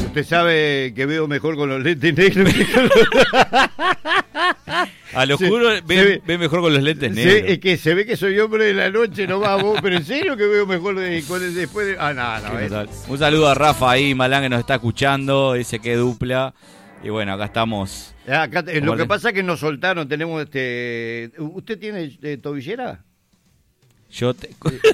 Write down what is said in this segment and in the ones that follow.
Usted sabe que veo mejor con los lentes negros. A lo juro, ve mejor con los lentes negros. Es que se ve que soy hombre de la noche, no vamos, pero en serio que veo mejor después de... no. Un saludo a Rafa ahí, Malán, que nos está escuchando, dice que dupla. Y bueno, acá estamos. Acá, lo que pasa es que nos soltaron, tenemos ¿Usted tiene tobillera? Yo te...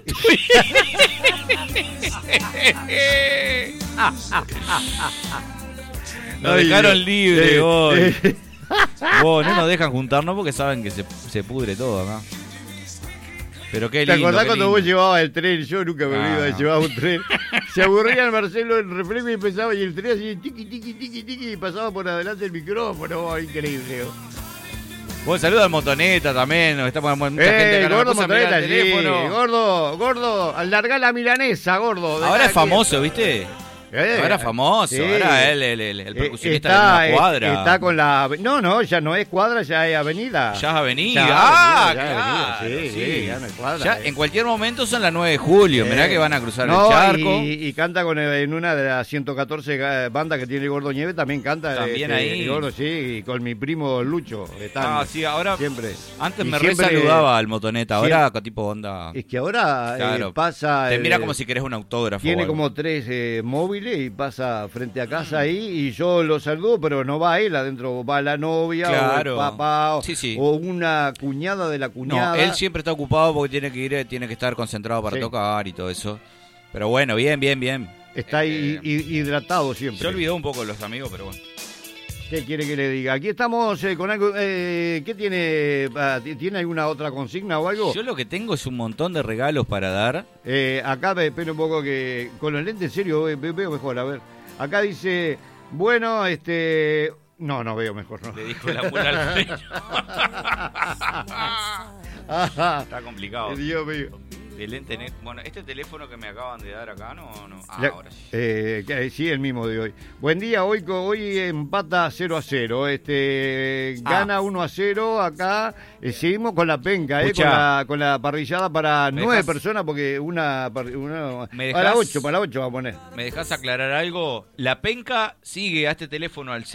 Nos dejaron libre hoy. Vos, no nos dejan juntarnos porque saben que se pudre todo acá. Pero qué lindo. ¿Te acordás cuando vos llevabas el tren? Yo nunca me olvido de llevar un tren. Se aburría el Marcelo el refresco y empezaba, y el tren así, tiqui, tiqui, tiqui, tiqui, y pasaba por adelante el micrófono. Oh, increíble. Vos saluda al Motoneta también, estamos mucha gente acá. Gordo Motoneta, sí. Gordo, alargá la milanesa, gordo. Ahora es famoso, ¿viste? Ahora famoso, sí. Ahora el percusionista de la cuadra. Está con la... No, ya no es cuadra, ya es avenida. Ya es avenida. Claro. Sí, ya no es cuadra. Ya en cualquier momento son las 9 de julio, mirá que van a cruzar el charco. Y canta en una de las 114 bandas que tiene Gordo Nieve, también canta. También ahí. Gordo, sí, y con mi primo Lucho. Sí, ahora... Siempre. Antes me resaludaba al Motoneta, ahora tipo onda... Es que ahora pasa... Te mira como si querés un autógrafo. Tiene como 3 móviles y pasa frente a casa ahí y yo lo saludo, pero no va él adentro, va la novia o el papá o una cuñada de la cuñada. No, él siempre está ocupado porque tiene que estar concentrado para tocar y todo eso. Pero bueno, bien. Está hidratado siempre. Se olvidó un poco los amigos, pero bueno. ¿Qué quiere que le diga? Aquí estamos con algo... ¿Qué tiene? ¿Tiene alguna otra consigna o algo? Yo lo que tengo es un montón de regalos para dar. Acá me espero un poco que... Con los lentes en serio veo mejor, a ver. Acá dice... Bueno, No veo mejor, no. Le dijo la mula al pecho. Está complicado. Dios mío. De lente negro. Bueno, este teléfono que me acaban de dar acá, no. Ahora sí. Sí, el mismo de hoy. Buen día, hoy empata 0-0. Gana 1-0 acá. Seguimos con la penca, con la parrillada para 9 personas, porque para 8 va a poner. ¿Me dejás aclarar algo? La penca sigue a este teléfono al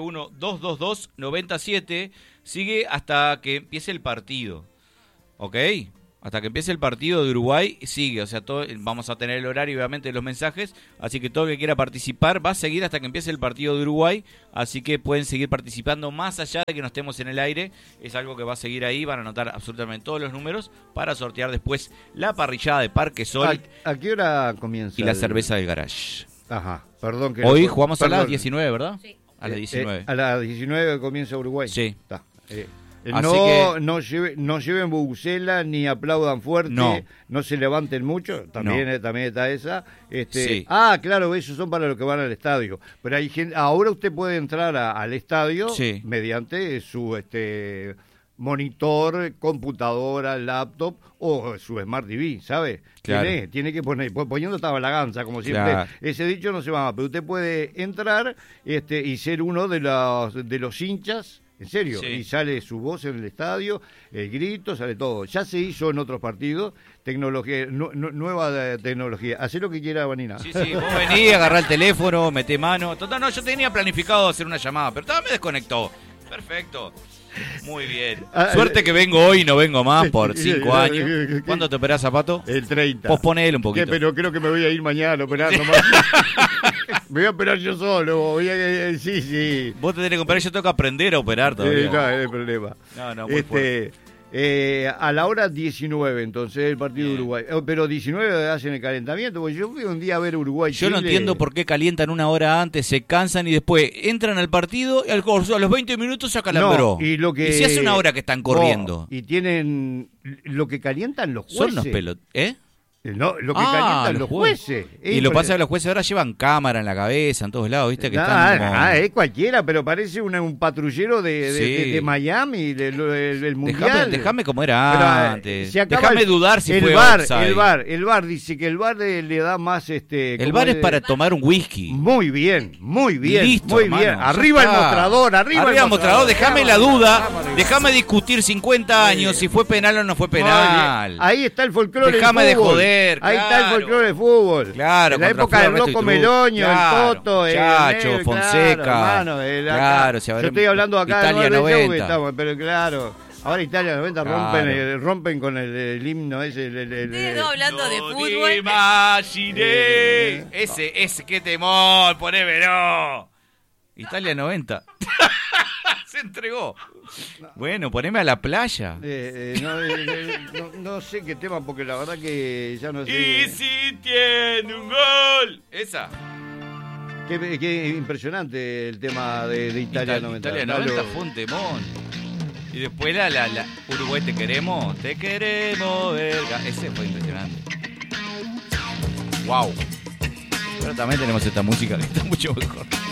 091-222-97. Sigue hasta que empiece el partido. ¿Ok? Hasta que empiece el partido de Uruguay, sigue, o sea, vamos a tener el horario obviamente de los mensajes, así que todo el que quiera participar va a seguir hasta que empiece el partido de Uruguay, así que pueden seguir participando más allá de que no estemos en el aire, es algo que va a seguir ahí, van a anotar absolutamente todos los números para sortear después la parrillada de Parque Sol. ¿A qué hora comienza? Y la cerveza del garage. Ajá, perdón. Hoy jugamos a las 19, ¿verdad? Sí. A las 19. A las 19 comienza Uruguay. Sí. Está. No lleven bubucela ni aplaudan fuerte, no se levanten mucho, también está esa. Sí. Claro, esos son para los que van al estadio. Pero hay gente, ahora usted puede entrar al estadio mediante su monitor, computadora, laptop o su Smart TV, ¿sabe? Claro. Tiene que poner, poniendo tabalaganza, como siempre. Claro. Ese dicho no se va, pero usted puede entrar y ser uno de los hinchas. En serio, y sale su voz en el estadio, el grito, sale todo. Ya se hizo en otros partidos, tecnología, nueva tecnología. Hacé lo que quiera, Vanina. Sí, vos venís, agarrá el teléfono, meté mano. Total, yo tenía planificado hacer una llamada, pero me desconectó. Perfecto. Muy bien. Suerte que vengo hoy y no vengo más por 5 años. ¿Cuándo te operás, Zapato? El 30. Posponelo un poquito. Pero creo que me voy a ir mañana operando más. Me voy a operar yo solo. Sí. Vos te tenés que operar, yo tengo que aprender a operar todavía. No hay problema. Muy fuerte. A la hora 19, entonces, el partido de Uruguay. Pero 19 hacen el calentamiento, porque yo fui un día a ver Uruguay-Chile. Yo no entiendo por qué calientan una hora antes, se cansan y después entran al partido y a los 20 minutos se acalambró. Y si hace una hora que están corriendo. Y tienen lo que calientan los jueces. Son los pelotas, Lo que calientan los jueces. Y lo pasa que los jueces ahora llevan cámara en la cabeza, en todos lados, ¿viste? Que están es cualquiera, pero parece un patrullero de Miami, del Mundial. Déjame como era antes. Déjame dudar si fue offside. El VAR dice que el VAR le da más... el VAR es para tomar un whisky. Muy bien. Listo, muy hermano, bien. Arriba el mostrador, arriba el mostrador. Déjame la duda, déjame discutir 50 años si fue penal o no fue penal. Ahí está el folclore. Déjame de joder. ver, ahí está el folclore de fútbol. Claro, en la época del Loco Meloño, claro, el Toto, Chacho, Fonseca. Claro, claro, yo estoy hablando acá Italia de 90. Estamos, pero claro. Ahora Italia 90 rompen con el himno ese. Ustedes hablando de fútbol. Imaginé. Ese, qué temor, ponémelo. Italia 90. Se entregó. Bueno, poneme a la playa. No sé qué tema, porque la verdad que ya no sé. Y si tiene un gol. Esa. Qué impresionante el tema de Italia 90. Italia 90 fue un temón. Y después la Uruguay te queremos, verga. Ese fue impresionante. Wow. Pero también tenemos esta música que está mucho mejor.